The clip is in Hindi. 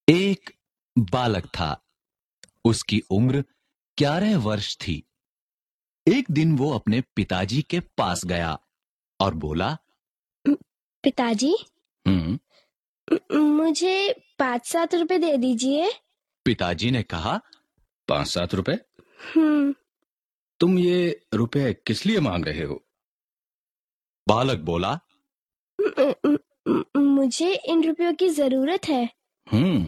एक बालक था। उसकी उम्र 11 वर्ष थी। एक दिन वो अपने पिताजी के पास गया और बोला, पिताजी, मुझे 5-7 रुपए दे दीजिए। पिताजी ने कहा, 5-7 रुपए? तुम ये रुपए किस लिए मांग रहे हो? बालक बोला, मुझे इन रुपयों की जरूरत है।